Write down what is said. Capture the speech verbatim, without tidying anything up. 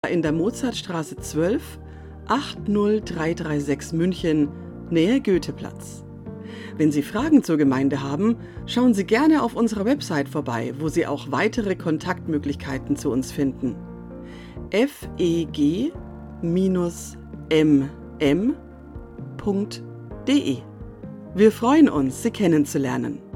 in der Mozartstraße zwölf, acht null drei drei sechs München, Nähe Goetheplatz. Wenn Sie Fragen zur Gemeinde haben, schauen Sie gerne auf unserer Website vorbei, wo Sie auch weitere Kontaktmöglichkeiten zu uns finden. f e g m m punkt d e. Wir freuen uns, Sie kennenzulernen.